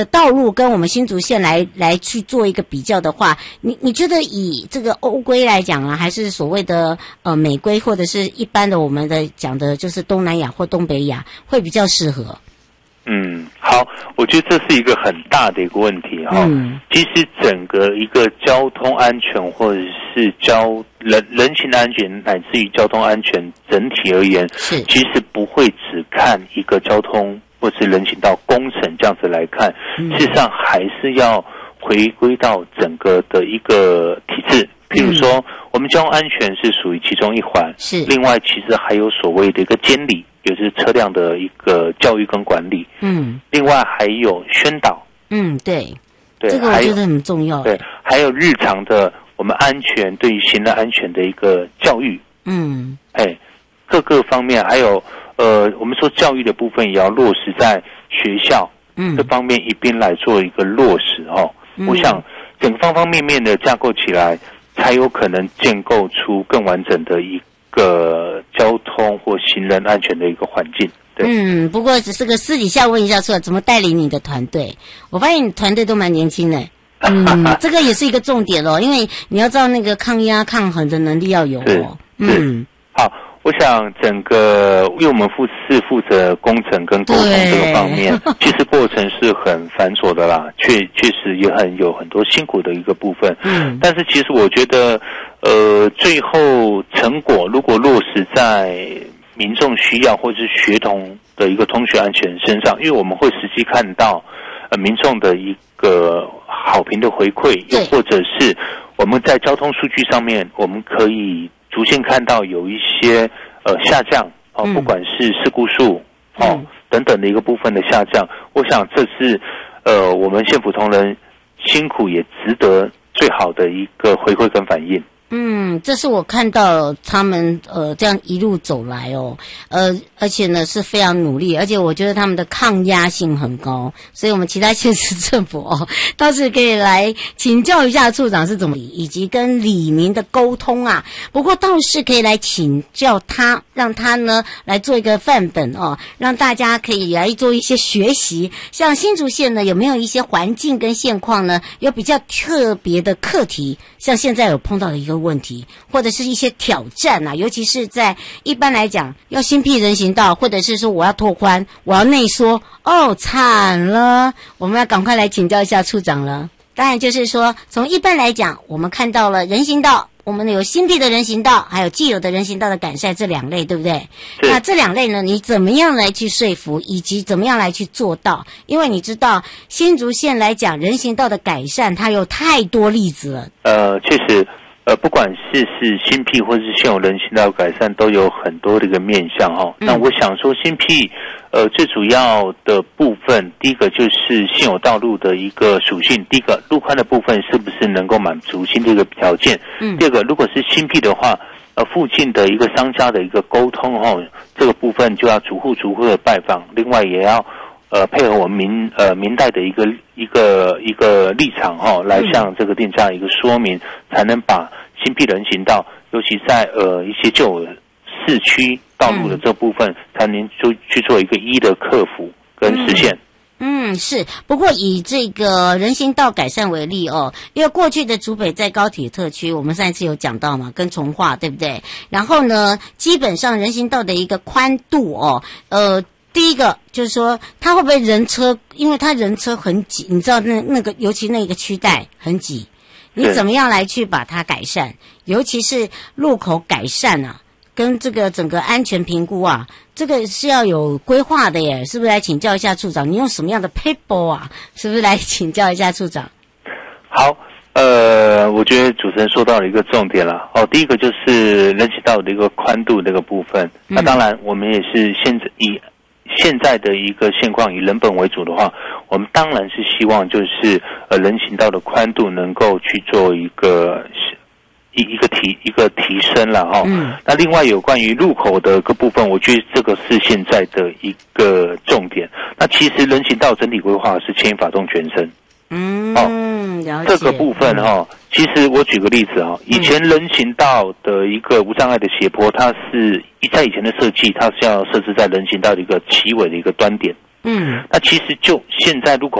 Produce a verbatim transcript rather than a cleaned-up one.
的道路跟我们新竹县来来去做一个比较的话，你你觉得以这个欧规来讲啊，还是所谓的呃美规，或者是一般的我们的讲的就是东南亚或东北亚会比较适合？ 嗯，好，我觉得这是一个很大的一个问题哈、哦。嗯，其实整个一个交通安全或者是交人人行安全乃至于交通安全整体而言，是其实不会只看一个交通或是人行道工程这样子来看，嗯、事实上还是要回归到整个的一个体制。譬如说，我们交通安全是属于其中一环，是另外其实还有所谓的一个监理，也就是车辆的一个教育跟管理。嗯，另外还有宣导。嗯，对，对，这个我觉得很重要。对，还有日常的我们安全对于行人安全的一个教育。嗯，哎，各个方面还有呃，我们说教育的部分也要落实在学校，嗯，这方面一并来做一个落实哦。嗯、我想整个方方面面的架构起来，才有可能建构出更完整的一个交通或行人安全的一个环境。对，嗯，不过只是个私底下问一下说，怎么带领你的团队？我发现你团队都蛮年轻的。嗯，这个也是一个重点哦，因为你要知道那个抗压抗衡的能力要有哦。嗯，好。我想整个，因为我们负是负责工程跟沟通这个方面，其实过程是很繁琐的啦，确确实也很有很多辛苦的一个部分。嗯，但是其实我觉得，呃，最后成果如果落实在民众需要或者是学童的一个通学安全身上，因为我们会实际看到，呃，民众的一个好评的回馈，又或者是我们在交通数据上面，我们可以逐渐看到有一些呃下降哦，不管是事故数哦、嗯、等等的一个部分的下降，我想这是呃我们县府同仁辛苦也值得最好的一个回馈跟反应。嗯，这是我看到他们呃这样一路走来哦，呃，而且呢是非常努力，而且我觉得他们的抗压性很高，所以我们其他县市政府哦，倒是可以来请教一下处长是怎么，以及跟里民的沟通啊。不过倒是可以来请教他，让他呢来做一个范本哦，让大家可以来做一些学习。像新竹县呢，有没有一些环境跟现况呢，有比较特别的课题？像现在有碰到的一个问题，或者是一些挑战啊，尤其是在一般来讲要新辟人行道，或者是说我要拓宽，我要内缩，哦，惨了，我们要赶快来请教一下处长了。当然就是说，从一般来讲，我们看到了人行道，我们有新辟的人行道，还有既有的人行道的改善这两类，对不对？那这两类呢，你怎么样来去说服，以及怎么样来去做到？因为你知道新竹县来讲人行道的改善，它有太多例子了。呃，确实。呃，不管是是新辟或是现有人行道改善，都有很多的一个面向哈。嗯、那我想说，新辟呃最主要的部分，第一个就是现有道路的一个属性，第一个路宽的部分是不是能够满足新的一个条件？嗯。第二个，如果是新辟的话，呃，附近的一个商家的一个沟通哈，这个部分就要逐户逐户的拜访，另外也要。呃，配合我们民呃民代的一个一个一个立场哈、哦，来向这个店家一个说明，才能把新辟人行道，尤其在呃一些旧市区道路的这部分，嗯、才能就去做一个一的克服跟实现。嗯，是。不过以这个人行道改善为例哦，因为过去的竹北在高铁特区，我们上一次有讲到嘛，跟重划对不对？然后呢，基本上人行道的一个宽度哦，呃。第一个就是说，它会不会人车？因为它人车很挤，你知道那那个，尤其那个区带很挤，你怎么样来去把它改善？尤其是路口改善啊，跟这个整个安全评估啊，这个是要有规划的耶，是不是？来请教一下处长，你用什么样的 paper 啊？是不是来请教一下处长？好。呃，我觉得主持人说到了一个重点了哦。第一个就是人行道的一个宽度这个部分。嗯、那当然，我们也是现在以现在的一个现况以人本为主的话，我们当然是希望就是呃人行道的宽度能够去做一个一一个提一个提升了哈、哦。嗯。那另外有关于路口的一个部分，我觉得这个是现在的一个重点。那其实人行道整体规划是牵一发动全身。嗯，哦，了解。这个部分哈、哦，其实我举个例子哈、哦，以前人行道的一个无障碍的斜坡，它是在以前的设计，它是要设置在人行道的一个起尾的一个端点。嗯，那其实就现在路口